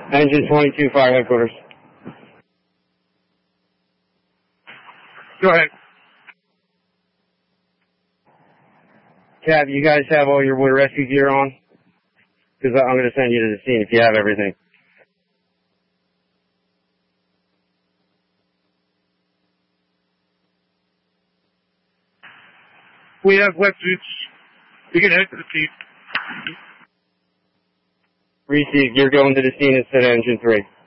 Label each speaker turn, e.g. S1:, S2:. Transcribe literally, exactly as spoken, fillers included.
S1: Engine twenty-two, fire headquarters.
S2: Go ahead.
S1: Cab, you guys have all your wood rescue gear on? Because I'm going to send you to the scene if you have everything.
S2: We have wetsuits. You can head to the scene.
S1: Received. You're going to the scene instead of engine three.